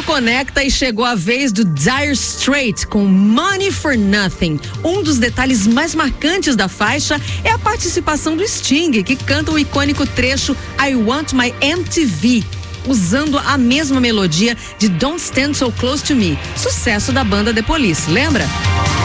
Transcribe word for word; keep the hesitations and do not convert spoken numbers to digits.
conecta e chegou a vez do Dire Straits com Money for Nothing. Um dos detalhes mais marcantes da faixa é a participação do Sting, que canta o icônico trecho I Want My M T V, usando a mesma melodia de Don't Stand So Close to Me, sucesso da banda The Police, lembra?